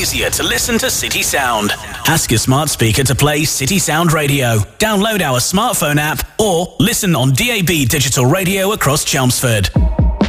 easier to listen to City Sound. Ask your smart speaker to play City Sound Radio. Download our smartphone app or listen on DAB digital radio across Chelmsford.